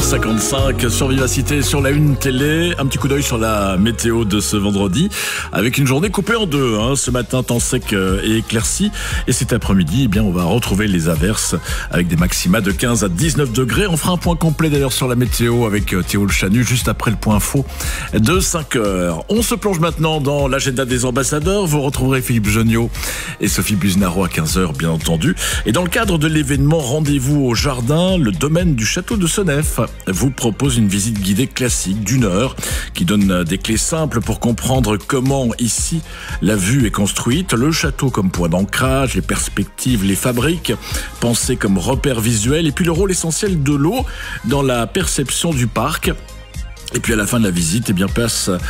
7h55 sur Vivacité, sur la Une télé. Un petit coup d'œil sur la météo de ce vendredi, avec une journée coupée en deux. Ce matin, temps sec et éclairci. Et cet après-midi, on va retrouver les averses avec des maxima de 15 à 19 degrés. On fera un point complet d'ailleurs sur la météo avec Théo Le Chanu juste après le point info de 5h. On se plonge maintenant dans l'agenda des ambassadeurs. Vous retrouverez Philippe Geniot et Sophie Buznaro à 15h, bien entendu. Et dans le cadre de l'événement Rendez-vous au Jardin, le domaine du château de Senef vous propose une visite guidée classique d'une heure qui donne des clés simples pour comprendre comment ici la vue est construite, le château comme point d'ancrage, les perspectives, les fabriques, pensées comme repère visuel et puis le rôle essentiel de l'eau dans la perception du parc. Et puis à la fin de la visite, passe